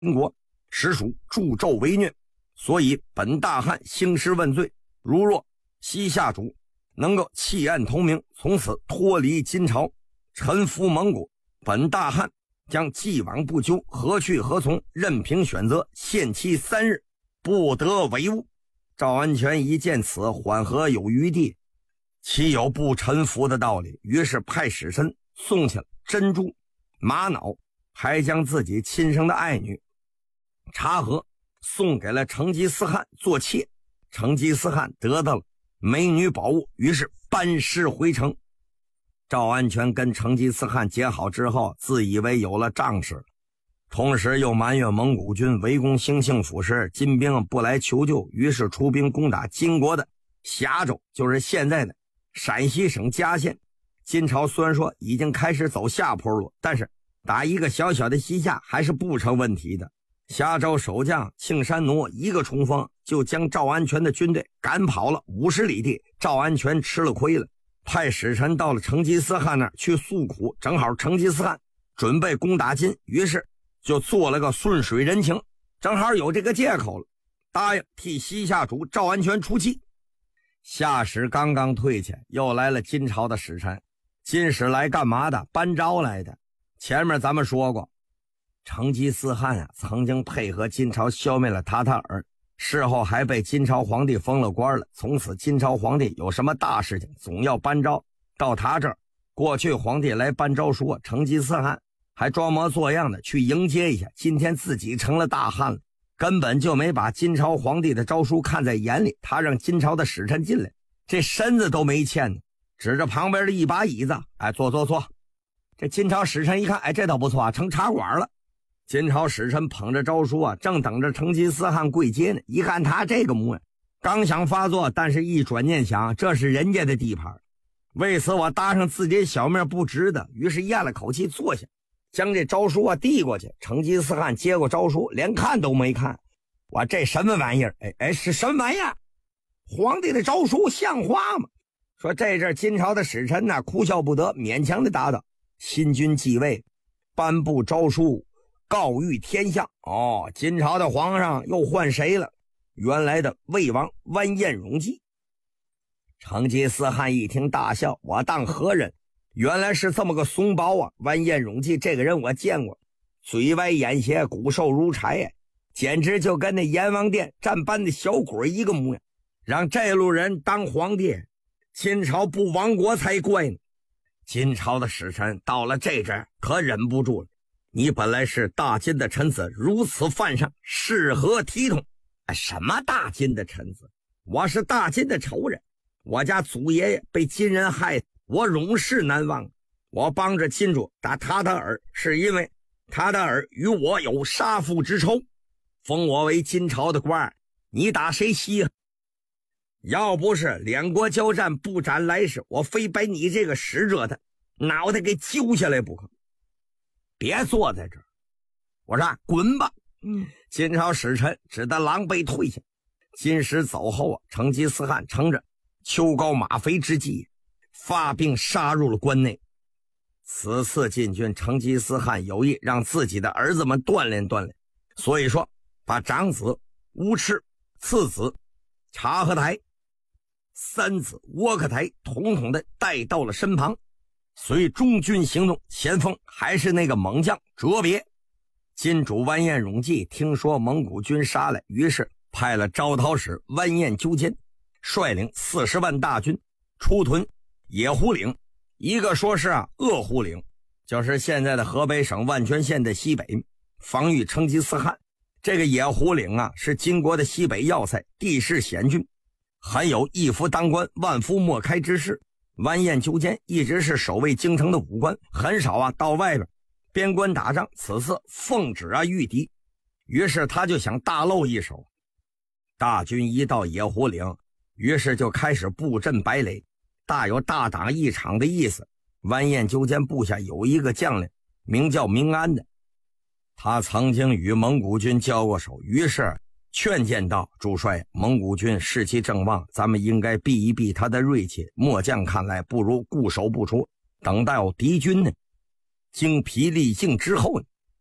国，实属助纣为虐，所以本大汉兴师问罪。如若西夏主能够弃暗投明，从此脱离金朝，臣服蒙古，本大汉将既往不咎，何去何从，任凭选择，限期3日，不得违误。赵安全一见此，缓和有余地，岂有不臣服的道理？于是派使臣送去了珍珠、玛瑙，还将自己亲生的爱女察合送给了成吉思汗做妾。成吉思汗得到了美女宝物，于是班师回城。赵安全跟成吉思汗结好之后，自以为有了仗势，同时又埋怨蒙古军围攻兴庆府时金兵不来求救，于是出兵攻打金国的峡州，就是现在的陕西省嘉县。金朝虽然说已经开始走下坡路，但是打一个小小的西夏还是不成问题的。峡州守将庆山奴一个冲锋就将赵安全的军队赶跑了50里地，赵安全吃了亏了，派使臣到了成吉思汗那儿去诉苦，正好成吉思汗准备攻打金，于是就做了个顺水人情，正好有这个借口了，答应替西夏主赵安全出气。夏使刚刚退去，又来了金朝的使臣。金使来干嘛的？搬招来的。前面咱们说过，成吉思汗曾经配合金朝消灭了塔塔尔，事后还被金朝皇帝封了官了。从此金朝皇帝有什么大事情总要搬招到他这儿。过去皇帝来搬招书，成吉思汗还装模作样的去迎接一下，今天自己成了大汉了，根本就没把金朝皇帝的诏书看在眼里。他让金朝的使臣进来，这身子都没欠呢，指着旁边的一把椅子，坐。这金朝使臣一看，这倒不错成茶馆了。金朝使臣捧着诏书正等着成吉思汗跪接呢。一看他这个模样，刚想发作，但是一转念想，这是人家的地盘，为此我搭上自己小命不值得，于是咽了口气坐下，将这诏书递过去。成吉思汗接过诏书，连看都没看。我这什么玩意儿？是什么玩意儿？皇帝的诏书像话吗？说这阵金朝的使臣哭笑不得，勉强的答道：新君继位，颁布诏书告谕天下。金朝的皇上又换谁了？原来的魏王完颜永济。成吉思汗一听大笑，我当何人？原来是这么个怂包完颜永济这个人我见过，嘴歪眼斜，骨瘦如柴简直就跟那阎王殿站班的小鬼一个模样。让这路人当皇帝，金朝不亡国才怪呢。金朝的使臣到了这阵可忍不住了，你本来是大金的臣子，如此犯上，是何体统？什么大金的臣子？我是大金的仇人，我家祖爷爷被金人害，我永世难忘。我帮着金主打塔塔尔，是因为塔塔尔与我有杀父之仇，封我为金朝的官，你打谁稀？要不是两国交战不斩来使，我非把你这个使者的脑袋给揪下来不可。别坐在这儿，我说滚吧。金朝使臣只得狼狈退下。金使走后成吉思汗乘着秋高马肥之际，发兵杀入了关内。此次进军，成吉思汗有意让自己的儿子们锻炼锻炼，所以说把长子乌赤、次子察合台、三子窝克台统统的带到了身旁。随中军行动，前锋还是那个猛将哲别。金主完颜永济听说蒙古军杀来，于是派了招讨使完颜纠监率领40万大军出屯野狐岭，一个说是鄂狐岭，就是现在的河北省万全县的西北，防御成吉思汗。这个野狐岭是金国的西北要塞，地势险峻，很有一夫当关万夫莫开之势。完颜纠监一直是守卫京城的武官，很少到外边边关打仗，此次奉旨御敌，于是他就想大露一手。大军一到野狐岭，于是就开始布阵摆垒，大有大打一场的意思。完颜纠监部下有一个将领名叫明安的，他曾经与蒙古军交过手，于是劝谏道：主帅，蒙古军士气正旺，咱们应该避一避他的锐气，末将看来不如固守不出，等到敌军呢精疲力尽之后呢，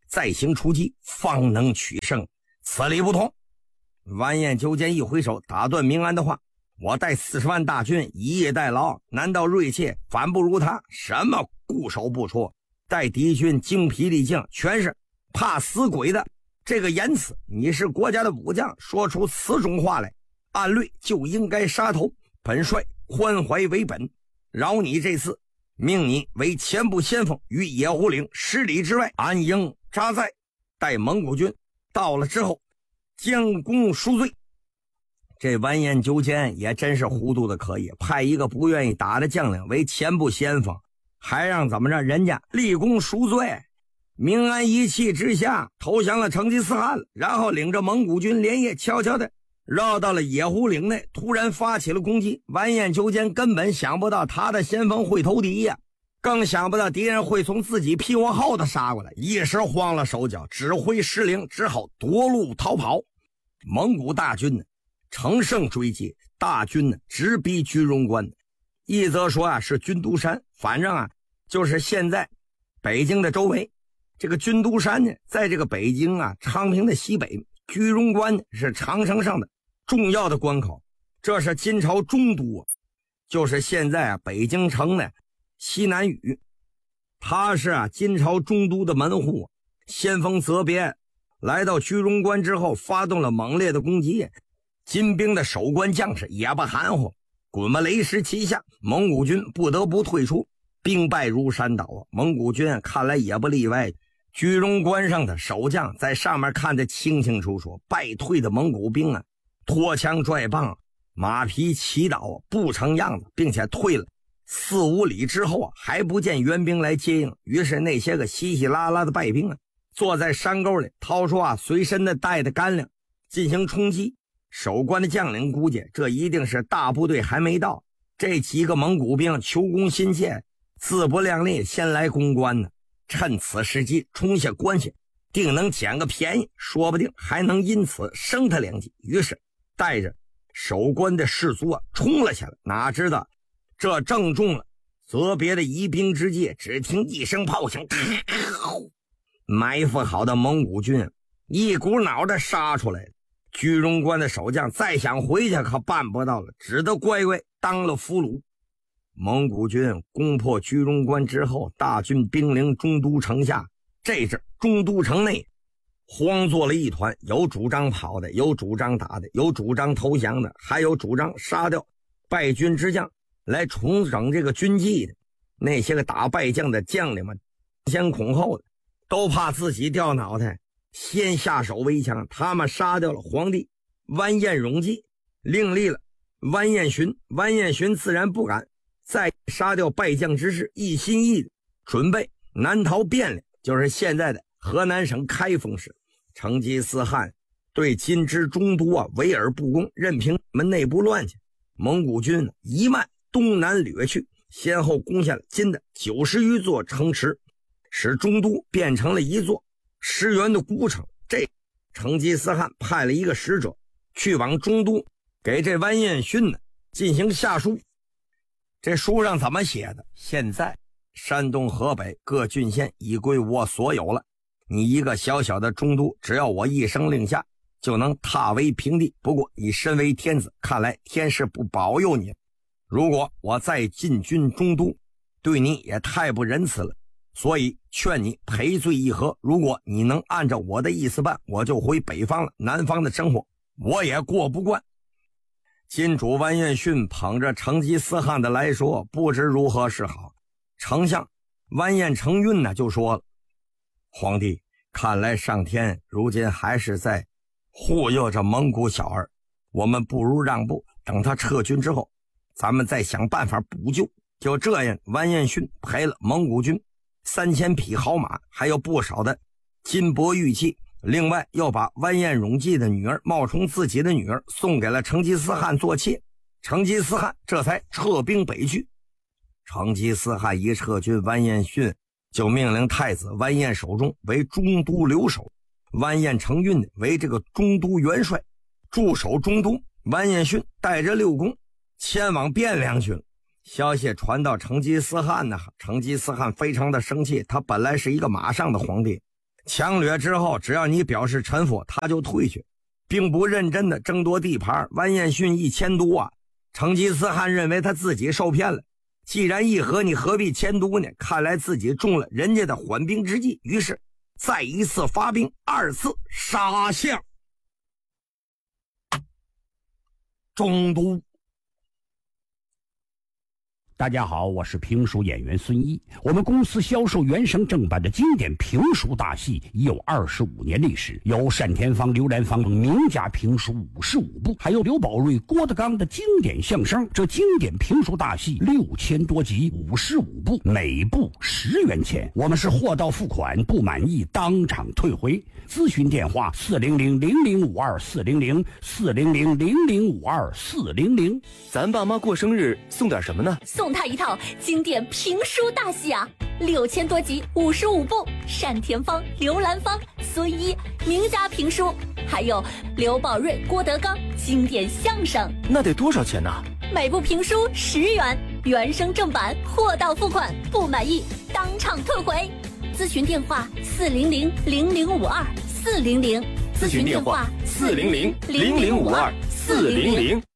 再行出击，方能取胜，此理不通。完颜纠监一挥手打断明安的话，我带40万大军以逸待劳，难道锐气反不如他？什么固守不出，待敌军精疲力尽，全是怕死鬼的这个言辞。你是国家的武将，说出此种话来，按律就应该杀头。本帅宽怀为本，饶你这次，命你为前部先锋，于野狐岭10里之外安营扎寨，待蒙古军到了之后将功赎罪。这完颜纠监也真是糊涂的可以，派一个不愿意打的将领为前部先锋，还让怎么着人家立功赎罪。明安一气之下投降了成吉思汗了，然后领着蒙古军连夜悄悄的绕到了野狐岭内，突然发起了攻击。完颜纠监根本想不到他的先锋会投敌呀，更想不到敌人会从自己屁股后头杀过来，一时慌了手脚，指挥失灵，只好夺路逃跑。蒙古大军呢乘胜追击，大军呢直逼居庸关。一则说啊是军都山，反正啊就是现在北京的周围。这个军都山呢在这个北京啊昌平的西北，居庸关呢是长城上的重要的关口，这是金朝中都，就是现在啊北京城呢西南隅，他是啊金朝中都的门户。先锋责别来到居庸关之后，发动了猛烈的攻击。金兵的守关将士也不含糊，滚吧雷石旗下，蒙古军不得不退出，兵败如山倒啊！蒙古军看来也不例外，居庸关上的守将在上面看得清清楚楚，败退的蒙古兵啊，拖枪拽棒，马匹骑倒，不成样子，并且退了4、5里之后啊，还不见援兵来接应。于是那些个稀稀拉拉的败兵啊，坐在山沟里，掏出啊随身的带的干粮进行冲击。守关的将领估计这一定是大部队还没到，这几个蒙古兵求功心切，自不量力，先来攻关呢。趁此时机冲下关去，定能捡个便宜，说不定还能因此升他2级。于是带着守关的士卒啊冲了下来，哪知道这正中了责别的疑兵之计，只听一声炮响，埋伏好的蒙古军一股脑的杀出来了。居庸关的守将再想回去可办不到了，只得乖乖当了俘虏。蒙古军攻破居庸关之后，大军兵临中都城下。这阵中都城内慌作了一团，有主张跑的，有主张打的，有主张投降的，还有主张杀掉败军之将来重整这个军纪的。那些个打败将的将领们先恐后的，都怕自己掉脑袋，先下手为强。他们杀掉了皇帝完颜永济，另立了完颜询。完颜询自然不敢再杀掉败将之士，一心一意准备南逃汴梁，就是现在的河南省开封市。成吉思汗对金之中都啊围而不攻，任凭们内部乱去。蒙古军一慢东南掠去，先后攻下了金的90余座城池，使中都变成了一座石原的孤城。这成吉思汗派了一个使者去往中都，给这完颜询呢进行下书。这书上怎么写的？现在山东河北各郡县已归我所有了，你一个小小的中都，只要我一声令下，就能踏为平地。不过你身为天子，看来天是不保佑你。如果我再进军中都，对你也太不仁慈了，所以劝你赔罪议和。如果你能按照我的意思办，我就回北方了，南方的生活我也过不惯。金主完颜询捧着成吉思汗的来说，不知如何是好。丞相完颜承运呢就说了，皇帝，看来上天如今还是在护佑着蒙古小儿，我们不如让步，等他撤军之后，咱们再想办法补救。就这样，完颜询赔了蒙古军3000匹好马，还有不少的金帛玉器，另外又把完颜永济的女儿冒充自己的女儿送给了成吉思汗做妾。成吉思汗这才撤兵北去。成吉思汗一撤军，完颜询就命令太子完颜守忠为中都留守，完颜承运为这个中都元帅，驻守中都。完颜询带着6公前往汴梁去了。消息传到成吉思汗呢，成吉思汗非常的生气，他本来是一个马上的皇帝， 强掠之后，只要你表示臣服，他就退去，并不认真的争夺地盘，完颜逊一迁都啊。成吉思汗认为他自己受骗了，既然议和，你何必迁都呢？看来自己中了人家的缓兵之计，于是再一次发兵，二次杀向中都。 大家好，我是评书演员孙一。我们公司销售原声正版的经典评书大戏已有25年历史，有单田芳、刘兰芳名家评书55部，还有刘宝瑞、郭德纲的经典相声。这经典评书大戏6000多集，55部，每部10元钱。我们是货到付款，不满意当场退回。咨询电话400-0052-400，400-0052-400。 咱爸妈过生日送点什么呢？ 送他一套经典评书大戏啊，6000多集，55部，单田芳、刘兰芳、孙一名家评书，还有刘宝瑞、郭德纲经典相声。 那得多少钱呢？ 每部评书10元，原声正版，货到付款，不满意当场退回。咨询电话400-0052-400， 咨询电话400-0052-400。